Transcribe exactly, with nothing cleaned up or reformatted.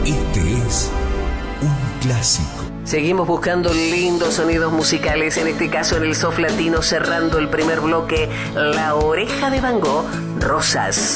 Este es un clásico. Seguimos buscando lindos sonidos musicales, en este caso en el soft latino, cerrando el primer bloque, La Oreja de Van Gogh, Rosas.